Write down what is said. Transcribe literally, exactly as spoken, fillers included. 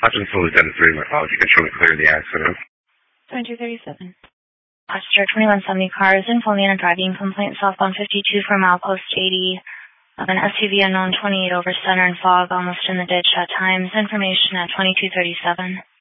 Hutchinson Lieutenant three, my apology, control clear of the accident. twenty-two thirty-seven. Passenger twenty-one seventy car is in Folina driving complaint southbound fifty-two for milepost eighty of an S U V unknown twenty-eight over center and fog almost in the ditch at times. Information at twenty-two thirty-seven.